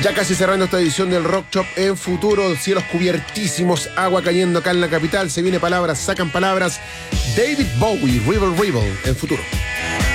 Ya casi cerrando esta edición del Rock Shop en Futuro, cielos cubiertísimos, agua cayendo acá en la capital, se viene palabras, sacan palabras. David Bowie, Rebel Rebel en Futuro.